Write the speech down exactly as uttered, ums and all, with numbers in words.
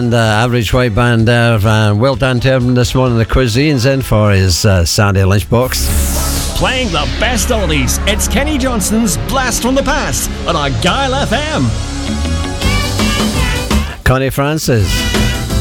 band, uh, Average White Band there. Uh, well done to him this morning. The cuisine's in for his uh, Saturday lunchbox. Playing the best oldies, it's Kenny Johnson's Blast from the Past on Argyle F M. Connie Francis.